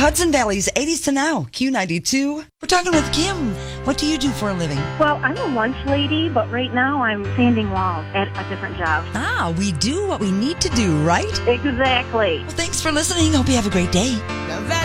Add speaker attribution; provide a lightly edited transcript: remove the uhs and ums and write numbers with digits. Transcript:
Speaker 1: Hudson Valley's 80s to Now, Q92. We're talking with Kim. What do you do for a living?
Speaker 2: Well, I'm a lunch lady, but right now I'm sanding walls at a different job.
Speaker 1: Ah, we do what we need to do, right?
Speaker 2: Exactly.
Speaker 1: Well, thanks for listening. Hope you have a great day.